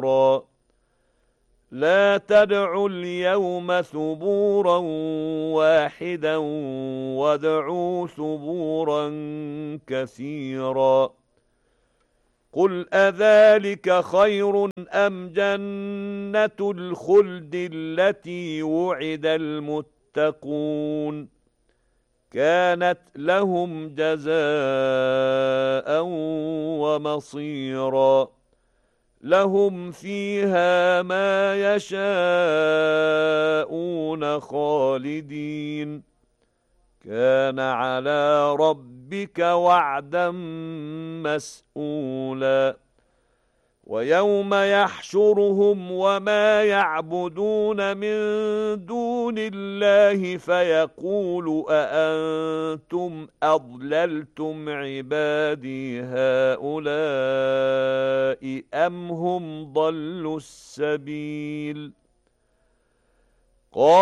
نفورا لا تدعوا اليوم ثبورا واحدا وادعوا ثبورا كثيرا قل أذلك خير أم جنة الخلد التي وعد المتقون كانت لهم جزاء ومصيرا لهم فيها ما يشاءون خالدين كان على ربك وعدا مسئولا ويوم يحشرهم وما يعبدون من دون الله فيقول أأنتم أضللتم عبادي هؤلاء أم هم ضلوا السبيل